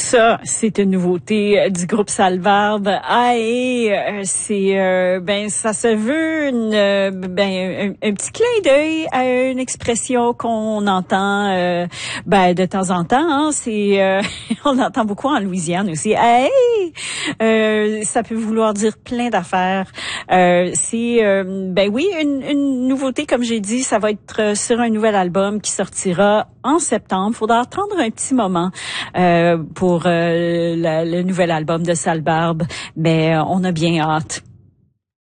Ça, c'est une nouveauté du groupe Sallebarbe. Ça se veut un petit clin d'œil à une expression qu'on entend de temps en temps. Hein, on entend beaucoup en Louisiane aussi. Ça peut vouloir dire plein d'affaires. Une nouveauté, comme j'ai dit, ça va être sur un nouvel album qui sortira en septembre. Faudra attendre un petit moment pour le nouvel album de Sallebarbe, mais on a bien hâte.